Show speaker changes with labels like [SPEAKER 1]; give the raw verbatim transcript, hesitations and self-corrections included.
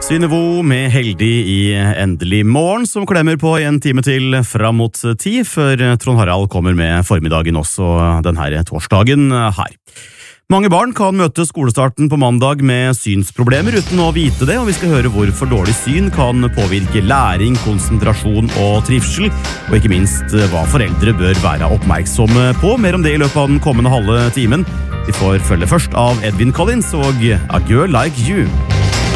[SPEAKER 1] Synnevo med Heldig i Endelig morgen, som klemmer på en time til fram mot ti, før Trond Harald kommer med formiddagen også denne torsdagen her. Mange barn kan møte skolestarten på mandag med synsproblemer uten å vite det, og vi skal høre hvorfor dårlig syn kan påvirke læring, konsentrasjon og trivsel, og ikke minst hva foreldre bør være oppmerksomme på. Mer om det i løpet av den kommende halve timen. Vi får følge først av Edwin Collins og A Girl Like You.